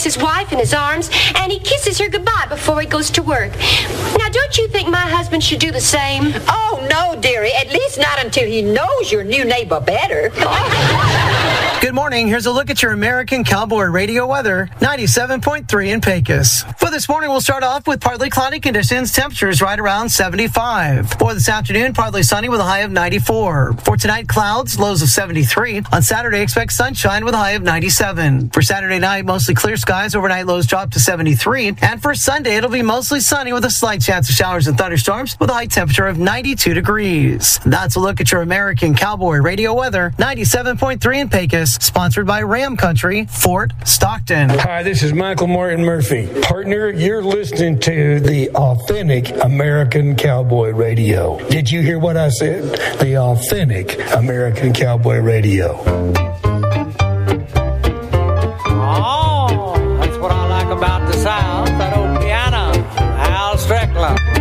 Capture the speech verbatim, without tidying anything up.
his wife in his arms, and he kisses her goodbye before he goes to work. Now, don't you think my husband should do the same? Oh, no, dearie. At least not until he knows your new neighbor better. Good morning. Here's a look at your American Cowboy Radio weather. ninety-seven point three in Pecos. For this morning, we'll start off with partly cloudy conditions. Temperatures right around seventy-five. For this afternoon, partly sunny with a high of ninety-four. For tonight, clouds, lows of seventy-three. On Saturday, expect sunshine with a high of ninety-seven. For Saturday night, mostly clear skies. Overnight lows drop to seventy-three. And for Sunday, it'll be mostly sunny with a slight chance of showers and thunderstorms with a high temperature of ninety-two degrees. That's a look at your American Cowboy Radio weather. ninety-seven point three in Pecos. Sponsored by Ram Country, Fort Stockton. Hi, this is Michael Martin Murphy. Partner, you're listening to the authentic American Cowboy Radio. Did you hear what I said? The authentic American Cowboy Radio.